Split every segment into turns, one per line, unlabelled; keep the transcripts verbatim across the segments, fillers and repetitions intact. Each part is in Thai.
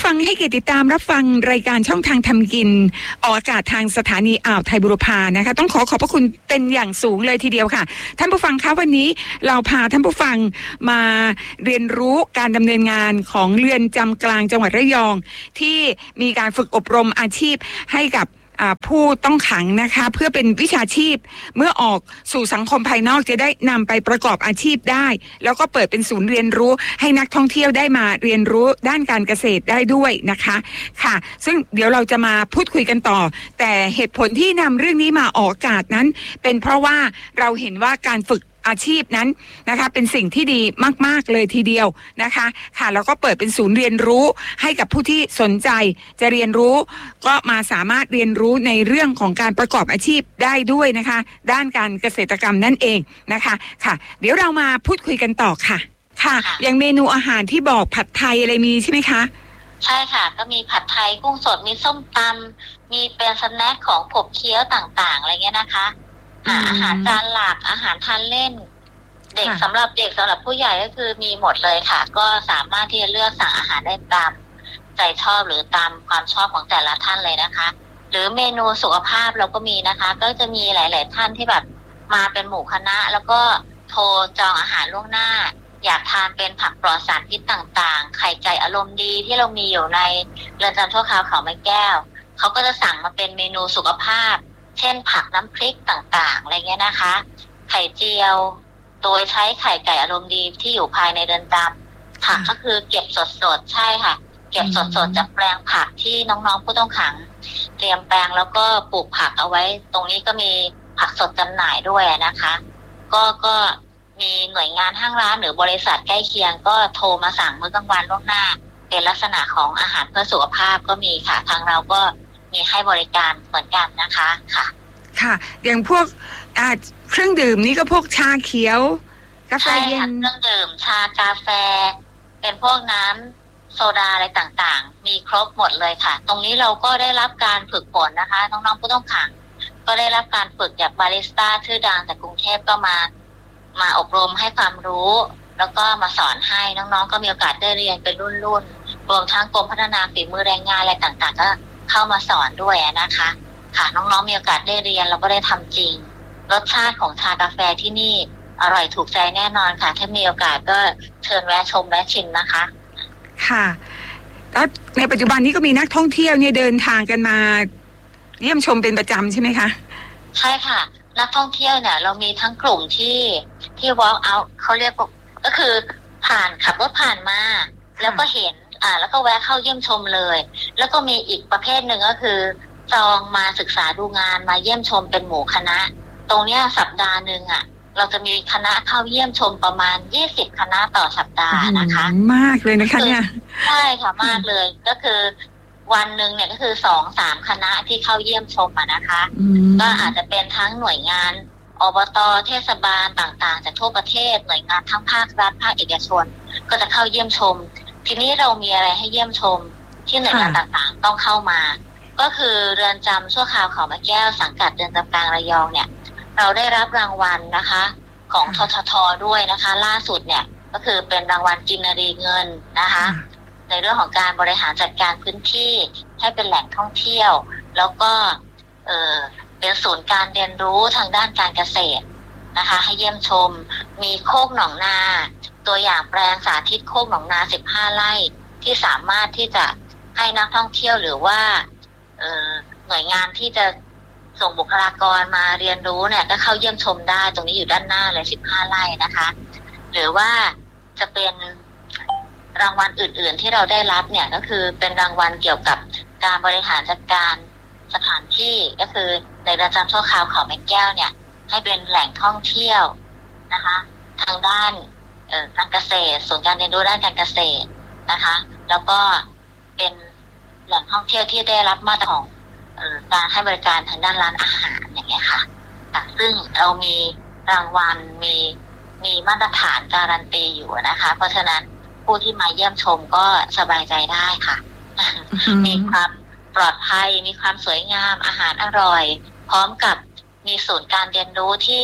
ฟังให้เกียรติติดตามรับฟังรายการช่องทางทำกินออกอากาศทางสถานีอ่าวไทยบุรพานะคะต้องขอขอบพระคุณเป็นอย่างสูงเลยทีเดียวค่ะท่านผู้ฟังคะวันนี้เราพาท่านผู้ฟังมาเรียนรู้การดำเนินงานของเรือนจำกลางจังหวัดระยองที่มีการฝึกอบรมอาชีพให้กับผู้ต้องขังนะคะเพื่อเป็นวิชาชีพเมื่อออกสู่สังคมภายนอกจะได้นำไปประกอบอาชีพได้แล้วก็เปิดเป็นศูนย์เรียนรู้ให้นักท่องเที่ยวได้มาเรียนรู้ด้านการเกษตรได้ด้วยนะคะค่ะซึ่งเดี๋ยวเราจะมาพูดคุยกันต่อแต่เหตุผลที่นำเรื่องนี้มาออกอากาศนั้นเป็นเพราะว่าเราเห็นว่าการฝึกอาชีพนั้นนะคะเป็นสิ่งที่ดีมากๆเลยทีเดียวนะคะค่ะแล้วก็เปิดเป็นศูนย์เรียนรู้ให้กับผู้ที่สนใจจะเรียนรู้ก็มาสามารถเรียนรู้ในเรื่องของการประกอบอาชีพได้ด้วยนะคะด้านการเกษตรกรรมนั่นเองนะคะค่ะเดี๋ยวเรามาพูดคุยกันต่อค่ะค่ะอย่างเมนูอาหารที่บอกผัดไทยอะไรมีใช่ไหมคะ
ใช่ค่ะก็มีผัดไทยกุ้งสดมีส้มตำมีเป็นสแน็คของขบเคี้ยวต่างๆอะไรเงี้ยนะคะอาหารจานหลักอาหารทานเล่นเด็กสำหรับเด็กสำหรับผู้ใหญ่ก็คือมีหมดเลยค่ะก็สามารถที่จะเลือกสั่งอาหารได้ตามใจชอบหรือตามความชอบของแต่ละท่านเลยนะคะหรือเมนูสุขภาพเราก็มีนะคะก็จะมีหลายๆท่านที่แบบมาเป็นหมู่คณะแล้วก็โทรจองอาหารล่วงหน้าอยากทานเป็นผักปลอดสารพิษต่างๆไข่ไก่อารมณ์ดีที่เรามีอยู่ในเรือนจำชั่วคราวเขาไม้แก้วเขาก็จะสั่งมาเป็นเมนูสุขภาพเช่นผักน้ำพริกต่างๆอะไรเงี้ยนะคะไข่เจียวโดยใช้ไข่ไก่อารมณ์ดีที่อยู่ภายในเรือนจำผักก็คือเก็บสดๆใช่ค่ะเก็บสดๆจากแปลงผักที่น้องๆผู้ต้องขังเตรียมแปลงแล้วก็ปลูกผักเอาไว้ตรงนี้ก็มีผักสดจำหน่ายด้วยนะคะก็ก็มีหน่วยงานห้างร้านหรือบริษัทใกล้เคียงก็โทรมาสั่งมื้อกลางวันล่วงหน้าเป็นลักษณะของอาหารเพื่อสุขภาพก็มีค่ะทางเราก็มีให้บริการเหมือนกันนะคะค่ะ
ค่ะอย่างพวกเครื่องดื่มนี่ก็พวกชาเขียวกาแฟเย็น
เครื่องดื่มชากาแฟเป็นพวกน้ำโซดาอะไรต่างๆมีครบหมดเลยค่ะตรงนี้เราก็ได้รับการฝึกฝนนะคะน้องๆผู้ต้องขังก็ได้รับการฝึกจากบาริสต้าชื่อดังจากกรุงเทพก็มามาอบรมให้ความรู้แล้วก็มาสอนให้น้องๆก็มีโอกาสได้เรียนเป็นรุ่นๆรวมทั้งกรมพัฒนาฝีมือแรงงานอะไรต่างๆก็เข้ามาสอนด้วยนะคะค่ะน้องๆมีโอกาสได้เรียนแล้วก็ได้ทำจริงรสชาติของชากาแฟที่นี่อร่อยถูกใจแน่นอนค่ะถ้ามีโอกาสก็เชิญแวะชมแวะชิมนะคะ
ค่ะแล้วในปัจจุบันนี้ก็มีนักท่องเที่ยวเนี่ยเดินทางกันมาเยี่ยมชมเป็นประจำใช่ไหมคะ
ใช่ค่ะนักท่องเที่ยวเนี่ยเรามีทั้งกลุ่มที่ที่ walk out เขาเรียกก็คือผ่านขับรถผ่านมาแล้วก็เห็นอ่าแล้วก็แวะเข้าเยี่ยมชมเลยแล้วก็มีอีกประเภทหนึ่งก็คือจองมาศึกษาดูงานมาเยี่ยมชมเป็นหมู่คณะตรงเนี้ยสัปดาห์นึงอ่ะเราจะมีคณะเข้าเยี่ยมชมประมาณยี่สิบคณะต่อสัปดาห์นะคะ
มากเลยนะคะเนี่ย
ใช่ค่ะมากเลยก็คือวันหนึ่งเนี่ยก็คือสองสามคณะที่เข้าเยี่ยมชมอะนะคะก็อาจจะเป็นทั้งหน่วยงานอบต.เทศบาลต่างๆจากทั่วประเทศหน่วยงานทั้งภาครัฐภาคเอกชนก็จะเข้าเยี่ยมชมทีนี้เรามีอะไรให้เยี่ยมชมที่หน่วยงานต่างๆต้องเข้ามาก็คือเรือนจำชั่วคราวเขาไม้แก้วสังกัดเรือนจำกลางระยองเนี่ยเราได้รับรางวัลนะคะของททท.ด้วยนะคะล่าสุดเนี่ยก็คือเป็นรางวัลกินนารีเงินนะคะในเรื่องของการบริหารจัดการพื้นที่ให้เป็นแหล่งท่องเที่ยวแล้วก็เออเป็นศูนย์การเรียนรู้ทางด้านการเกษตรนะคะให้เยี่ยมชมมีโคกหนองนาตัวอย่างแปลงสาธิตโคกหนองนาสิบห้าไร่ที่สามารถที่จะให้นักท่องเที่ยวหรือว่าเออหน่วยงานที่จะส่งบุคลากรมาเรียนรู้เนี่ยก็เข้าเยี่ยมชมได้ตรงนี้อยู่ด้านหน้าเลยสิบห้าไร่นะคะหรือว่าจะเป็นรางวัลอื่นๆที่เราได้รับเนี่ยก็คือเป็นรางวัลเกี่ยวกับการบริหารจัดการสถานที่ก็คือในเรือนจำชั่วคราวเขาไม้แก้วเนี่ยให้เป็นแหล่งท่องเที่ยวนะคะทางด้านการเกษตรศูนย์การเรียนรู้ด้านการเกษตรนะคะแล้วก็เป็นแหล่งท่องเที่ยวที่ได้รับมาตรฐานการให้บริการทางด้านร้านอาหารอย่างเงี้ยค่ะซึ่งเรามีรางวัลมีมีมาตรฐานการันตีอยู่นะคะเพราะฉะนั้นผู้ที่มาเยี่ยมชมก็สบายใจได้ค่ะ มีความปลอดภัยมีความสวยงามอาหารอร่อยพร้อมกับมีศูนย์การเรียนรู้ที่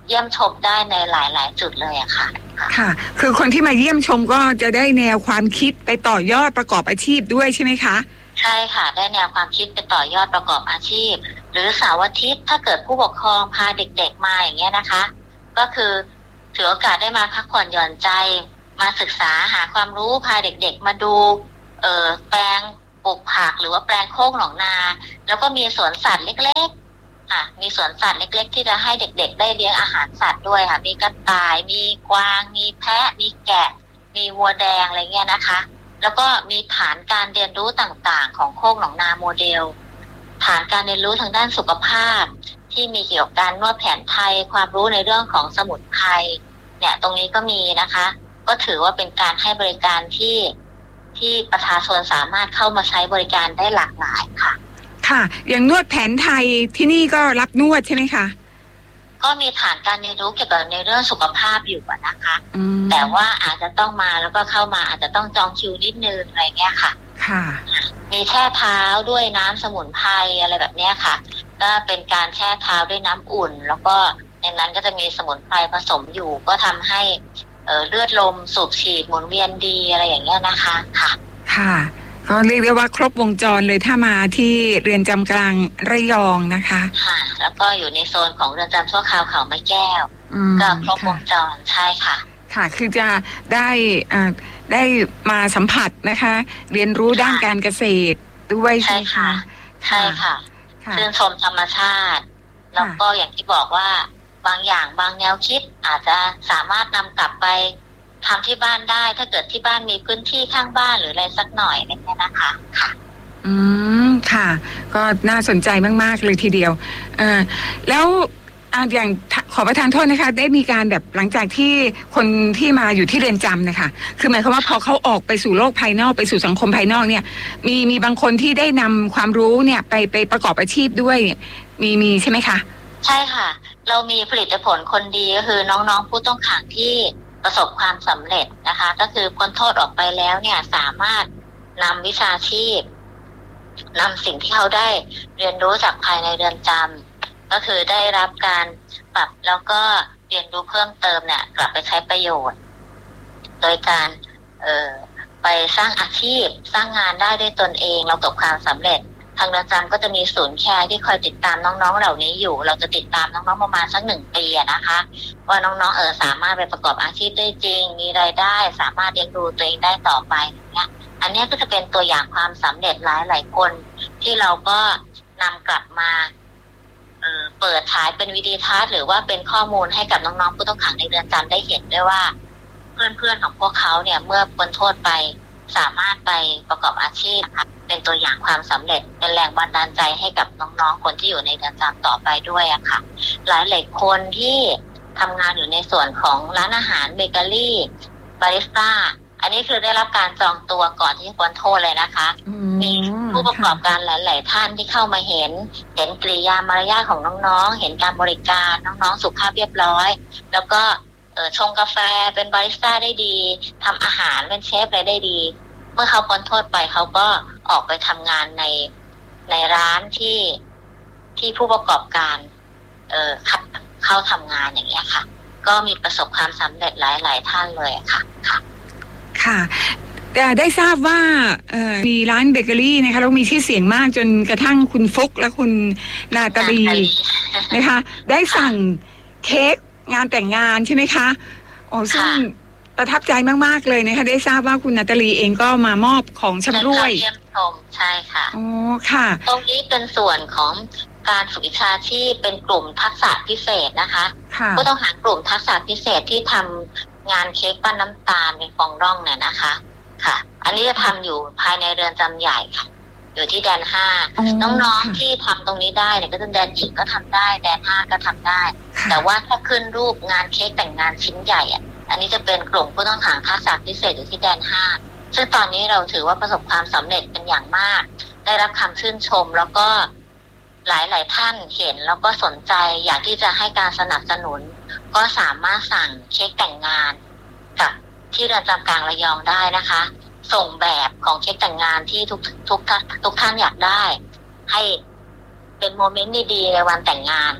เยี่ยมชมได้ในหลายๆจุดเลยอะค่ะ
ค่ะคือคนที่มาเยี่ยมชมก็จะได้แนวความคิดไปต่อยอดประกอบอาชีพด้วยใช่ไหมคะ
ใช่ค่ะได้แนวความคิดไปต่อยอดประกอบอาชีพหรือเสาร์อาทิตย์ถ้าเกิดผู้ปกครองพาเด็กๆมาอย่างเงี้ยนะคะก็คือถือโอกาสได้มาพักผ่อนหย่อนใจมาศึกษาหาความรู้พาเด็กๆมาดูเอ่อแปลงปลูกผักหรือว่าแปลงโคกหนองนาแล้วก็มีสวนสัตว์เล็กๆค่ะมีสวนสัตว์เล็กๆที่จะให้เด็กๆได้เลี้ยงอาหารสัตว์ด้วยค่ะมีกระต่ายมีกวางมีแพะมีแกะมีวัวแดงอะไรเงี้ยนะคะแล้วก็มีฐานการเรียนรู้ต่างๆของโคกหนองนาโมเดลฐานการเรียนรู้ทางด้านสุขภาพที่มีเกี่ยวกับการนวดแผนไทยความรู้ในเรื่องของสมุนไพรเนี่ยตรงนี้ก็มีนะคะก็ถือว่าเป็นการให้บริการที่ที่ประชาชนสามารถเข้ามาใช้บริการได้หลากหลายค่ะ
ค่ะอย่างนวดแผนไทยที่นี่ก็รับนวดใช่ไหมคะ
ก็มีฐานการเรียนรู้เกี่ยวกับในเรื่องสุขภาพอยู่นะคะแต่ว่าอาจจะต้องมาแล้วก็เข้ามาอาจจะต้องจองคิวนิดนึงอะไรเงี้ยค่ะ
ค่ะ
มีแช่เท้าด้วยน้ำสมุนไพรอะไรแบบเนี้ยค่ะก็เป็นการแช่เท้าด้วยน้ำอุ่นแล้วก็ในนั้นก็จะมีสมุนไพรผสมอยู่ก็ทำให้เอ่อเลือดลมสูบฉีดหมุนเวียนดีอะไรอย่างเงี้ยนะคะค่ะ
ค่ะก็เรียกได้ว่าครบวงจรเลยถ้ามาที่เรือนจำกลางระยองนะคะ
ค่ะแล้วก็อยู่ในโซนของเรือนจำชั่วคราวเขาไม้แก้วก็ครบวงจรใช่ค่ะ
ค่ะคือจะได้อ่าได้มาสัมผัสนะคะเรียนรู้ด้านการเกษตรด้วยใช่ค่ะ
ใช่ค่ะชื่นชมธรรมชาติแล้วก็อย่างที่บอกว่าบางอย่างบางแนวคิดอาจจะสามารถนำกลับไปทำที่บ้านได้ถ้าเกิดที่บ้านมีพื้นที่ข้างบ้านหรืออะไรสักหน่อยนี่นะคะค่ะ
อืมค่ะก็น่าสนใจมากๆเลยทีเดียวเอ่อแล้วอ่าอย่างขอประทานโทษนะคะได้มีการแบบหลังจากที่คนที่มาอยู่ที่เรือนจำนะคะคือหมายความว่าพอเขาออกไปสู่โลกภายนอกไปสู่สังคมภายนอกเนี่ยมีมีบางคนที่ได้นำความรู้เนี่ยไปไปประกอบอาชีพด้วยมีมีใช่ไหมคะ
ใช่ค่ะเรามีผลิตผลคนดีก็คือน้องๆผู้ต้องขังที่ประสบความสำเร็จนะคะก็คือพ้นโทษออกไปแล้วเนี่ยสามารถนำวิชาชีพนำสิ่งที่เขาได้เรียนรู้จากภายในเรือนจำก็คือได้รับการปรับแล้วก็เรียนรู้เพิ่มเติมเนี่ยกลับไปใช้ประโยชน์โดยการเอ่อไปสร้างอาชีพสร้างงานได้ด้วยตนเองเราประสบความสำเร็จทางเรือนจำก็จะมีศูนย์แคร์ที่คอยติดตามน้องๆเหล่านี้อยู่เราจะติดตามน้องๆประมาณสักหนึ่งปีนะคะว่าน้องๆเออสามารถไปประกอบอาชีพได้จริงมีรายได้สามารถเลี้ยงดูตัวเองได้ต่อไปอย่างเงี้ยอันนี้ก็จะเป็นตัวอย่างความสำเร็จหลายๆคนที่เราก็นำกลับมาเออเปิดฉายเป็นวิดีทัศน์หรือว่าเป็นข้อมูลให้กับน้องๆผู้ต้องขังในเรือนจำได้เห็นด้วยว่าเพื่อนๆของพวกเขาเนี่ยเมื่อพ้นโทษไปสามารถไปประกอบอาชีพเป็นตัวอย่างความสำเร็จเป็นแรงบันดาลใจให้กับน้องๆคนที่อยู่ในเรือนจำต่อไปด้วยอะค่ะหลายหลายคนที่ทำงานอยู่ในส่วนของร้านอาหารเบเกอรี่บาริสต้าอันนี้คือได้รับการจองตัวก่อนที่จะพ้นโทษเลยนะคะมีผู้ประกอบการหลายๆท่านที่เข้ามาเห็นเห็นกริยามารยาทของน้องๆเห็นการบริการน้องๆสุขภาพเรียบร้อยแล้วก็เออชงกาแฟเป็นบาริสต้าได้ดีทำอาหารเป็นเชฟอะไรได้ดีเมื่อเขาพ้นโทษไปเขาก็ออกไปทำงานในในร้านที่ที่ผู้ประกอบการเอ่อเข้าทำงานอย่างเงี้ยค่ะก็มีประสบความสำเร็จหลายๆท่านเลยค่ะค่ะ
ค่ะแต่ได้ทราบว่ามีร้านเบเกอรี่นะคะแล้วมีชื่อเสียงมากจนกระทั่งคุณฟุกและคุณนาตาลีนะคะได้สั่งเค้กงานแต่งงานใช่ไหมคะโอ้ซึ่งประทับใจมากๆเลยนะคะได้ทราบว่าคุณนาตาลีเองก็มามอบของชำร่วย
เยี่ยมชมใช่ค่ะ
อ๋อค่ะ
ตรงนี้เป็นส่วนของการฝึกวิชาชีพเป็นกลุ่มทักษะพิเศษนะคะผู้ต้องหากลุ่มทักษะพิเศษที่ทำงานเค้กปั้นน้ำตาลเป็นฟองร่องเนี่ยนะคะค่ะอันนี้จะทำอยู่ภายในเรือนจำใหญ่ค่ะอยู่ที่แดนห้าน้องๆที่ทำตรงนี้ได้เนี่ยก็จะแดนหญิงก็ทำได้แดนห้าก็ทำได้แต่ว่าถ้าขึ้นรูปงานเค้กแต่งงานชิ้นใหญ่อ่ะอันนี้จะเป็นกลุ่มผู้ต้องขังทักษะพิเศษอยู่ที่แดนห้าซึ่งตอนนี้เราถือว่าประสบความสำเร็จเป็นอย่างมากได้รับคำชื่นชมแล้วก็หลายๆท่านเห็นแล้วก็สนใจอยากที่จะให้การสนับสนุนก็สามารถสั่งเค้กแต่งงานกับที่เรือนจำกลางระยองได้นะคะส่งแบบของเค้กแต่งงานที่ทุกทุกทุกท่านอยากได้ให้เป็นโมเมนต์ดีๆในวันแต่งงาน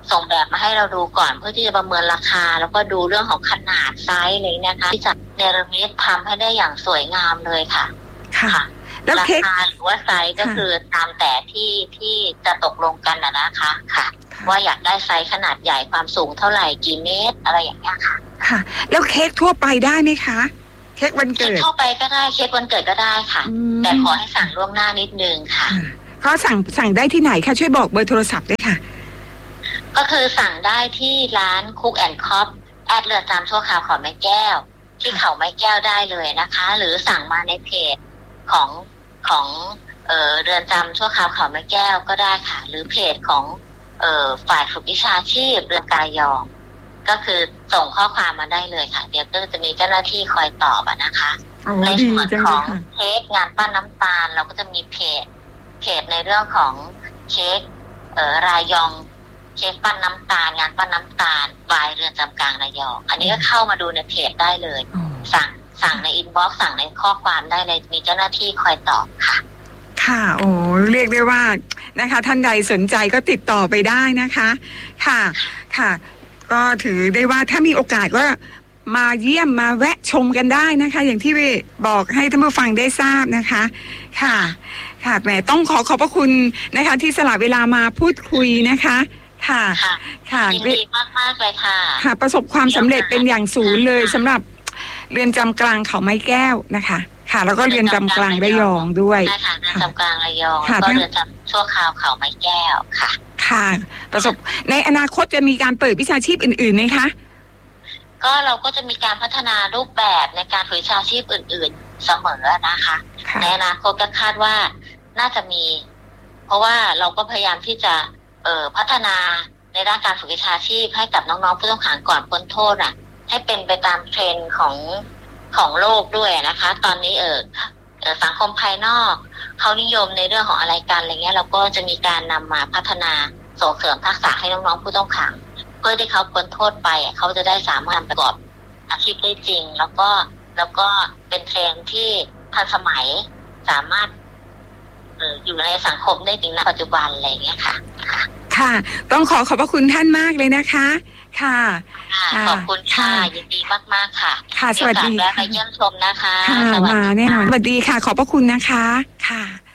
ส่งแบบมาให้เราดูก่อนเพื่อที่จะประเมินราคาแล้วก็ดูเรื่องของขนาดไซส์เลยนะคะที่จะเนรมิตทำให้ได้อย่างสวยงามเลยค่ะ
ค่ะแล้ว
รา
เค้ก
คาหรือว่าไซส์ก็คือตามแต่ที่ที่จะตกลงกันนะนะคะค่ะว่าอยากได้ไซส์ขนาดใหญ่ความสูงเท่าไหร่กี่เมตรอะไรอย่างเงี้ยค่ะ
ค่ะแล้วเค้กทั่วไปได้ไหมคะเค้กวันเกิด
ทั่วไปก็ได้เค้กวันเกิดก็ได้ค่ะแต่ขอให้สั่งล่วงหน้านิดนึงค่ะ
เขาสั่งสั่งได้ที่ไหนคะช่วยบอกเบอร์โทรศัพท์ด้วยค่ะ
ก็คือสั่งได้ที่ร้านคุกแอนด์คอฟแอดเรือจำชั่วคราวเขาไม้แก้วที่เขาไม้แก้วได้เลยนะคะหรือสั่งมาในเพจของของเอ่อเรือนจำชั่วคราวเขาไม้แก้วก็ได้ค่ะหรือเพจของเอ่อฝ่ายฝึกวิชาชีพเรือนกายองก็คือส่งข้อความมาได้เลยค่ะเดี๋ยวก็จะมีเจ้าหน้าที่คอยตอบนะคะในส่วนของเค้กงานปั้นน้ำตาลเราก็จะมีเพจเพจในเรื่องของเค้กเอ่อรายองเค้กปั้นน้ำตาลงานปั้นน้ำตาลวายเรือนจำกลางระยองอันนี้ก็เข้ามาดูในเพจได้เลยสั่งสั่งในอินบ็อกซ์สั่งในข้อความได้เลยมีเจ้าหน้าที่คอยตอบค่ะ
ค่ะโอ้เรียกได้ว่านะคะท่านใดสนใจก็ติดต่อไปได้นะคะค่ะค่ะก็ถือได้ว่าถ้ามีโอกาสก็มาเยี่ยมมาแวะชมกันได้นะคะอย่างที่บอกให้ท่านผู้ฟังได้ทราบนะคะค่ะค่ะแหมต้องขอขอบพระคุณนะคะที่สละเวลามาพูดคุยนะคะค่ะ
ค่ะยินดีมากมากเลยค่ะ
ค่ะประสบความสำเร็จเป็นอย่างสูงเลยสำหรับเรือนจำกลางเขาไม้แก้วนะคะค่ะแล้วก็เรือนจำกลางระยองด้วย
ใช่ค่ะเรือนจำกลางระยองแล้วก็เรือนจำชั่วคราวเขาไม้แก้วค่ะ
ค่ะประสบในอนาคตจะมีการเปิดวิชาชีพอื่นๆไหมคะ
ก็เราก็จะมีการพัฒนารูปแบบในการฝึกวิชาชีพอื่นๆเสมอนะคะในอนาคตก็คาดว่าน่าจะมีเพราะว่าเราก็พยายามที่จะเอ่อพัฒนาในด้านการฝึกวิชาชีพให้กับน้องๆผู้ต้องขังก่อนพ้นโทษอ่ะให้เป็นไปตามเทรนด์ของของโลกด้วยนะคะตอนนี้เออสังคมภายนอกเขานิยมในเรื่องของอะไรกันอะไรเงี้ยเราก็จะมีการนำมาพัฒนาส่งเสริมทักษะให้น้องๆผู้ต้องขังเพื่อที่เขาพ้นโทษไปเขาจะได้สามารถประกอบอาชีพได้จริงแล้วก็แล้วก็เป็นเทรนด์ที่ทันสมัยสามารถเอออยู่ในสังคมได้จริงในปัจจุบันอะไรเงี้ยค่ะ
ค่ะต้องขอขอบพระคุณท่านมากเลยนะคะค่ะ
ขอบคุณค่ะยินดีมากๆค่ะ
ค่ะสวัสดี
ค่ะไปเยี่ยมชมนะคะ
ค่ะมาแน่นอนสวัสดีค่ะขอบพระคุณนะคะค่ะ